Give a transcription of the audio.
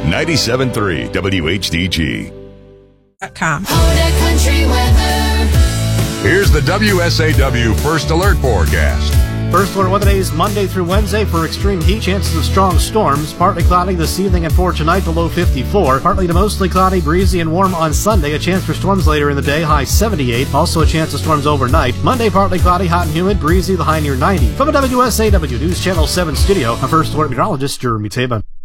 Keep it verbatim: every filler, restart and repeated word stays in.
ninety-seven point three W H D G. Com. Country weather. Here's the W S A W First Alert forecast. First alert weather days Monday through Wednesday for extreme heat. Chances of strong storms. Partly cloudy this evening and for tonight, the low fifty-four. Partly to mostly cloudy, breezy, and warm on Sunday. A chance for storms later in the day, high seventy-eight. Also a chance of storms overnight. Monday, partly cloudy, hot and humid, breezy, the high near ninety. From the W S A W News Channel seven studio, I'm First Alert meteorologist Jeremy Taban.